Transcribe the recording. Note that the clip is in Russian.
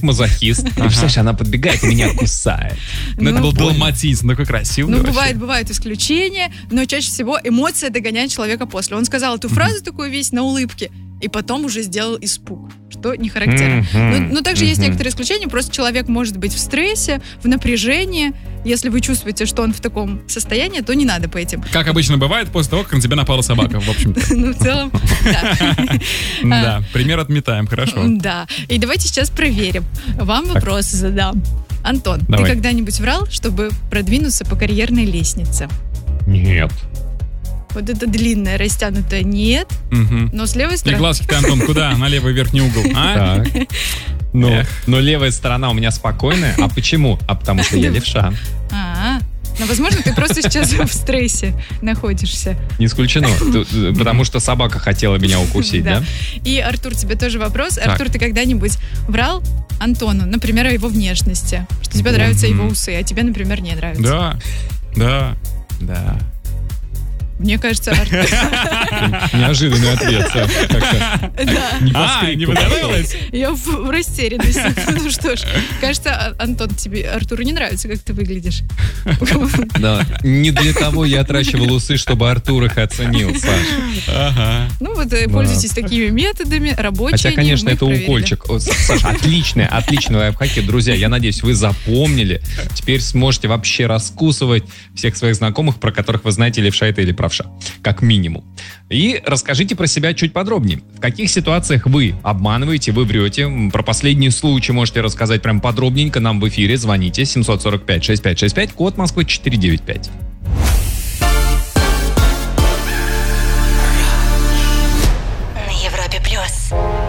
мазохист. Представляешь, она подбегает и меня кусает. Ну, это был далматинец, такой красивый. Ну, бывают исключения, но чаще всего эмоция догоняет человека после. Он сказал эту фразу такую весь на улыбке, и потом уже сделал испуг, что не характерно. Но также есть некоторые исключения, просто человек может быть в стрессе, в напряжении. Если вы чувствуете, что он в таком состоянии, то не надо по этим. Как обычно бывает после того, как на тебя напала собака, в общем-то. Ну, в целом, да. Да, пример отметаем, хорошо. Да, и давайте сейчас проверим. Вам вопрос задам. Антон, ты Давай. когда-нибудь врал, чтобы продвинуться по карьерной лестнице? Нет. Вот это длинное, растянутое нет, но с левой И стороны... глазки ты, Антон, куда? На левый верхний угол, а? Так. Но левая сторона у меня спокойная. А почему? А потому что я левша. Ну, возможно, ты просто сейчас в стрессе находишься. Не исключено. Потому что собака хотела меня укусить, да? И, Артур, тебе тоже вопрос. Так. Артур, ты когда-нибудь врал Антону, например, о его внешности? Что тебе нравятся его усы, а тебе, например, не нравятся? Да. Мне кажется, Артур... Неожиданный ответ, Саш. Как-то не по скрипту не понравилось? Я в растерянности. Ну что ж, кажется, Антон, тебе Артуру не нравится, как ты выглядишь. Да. Не для того я отращивал усы, чтобы Артур их оценил, Саш. Ага. Ну вот, пользуйтесь такими методами, рабочими. Хотя, конечно, это укольчик. Саша, отличный лайфхаки. Друзья, я надеюсь, вы запомнили. Теперь сможете вообще раскусывать всех своих знакомых, про которых вы знаете, левша это или правша. Как минимум. И расскажите про себя чуть подробнее. В каких ситуациях вы обманываете, вы врете? Про последний случай можете рассказать прям подробненько нам в эфире. Звоните 745-6565, код Москвы 495. На Европе+.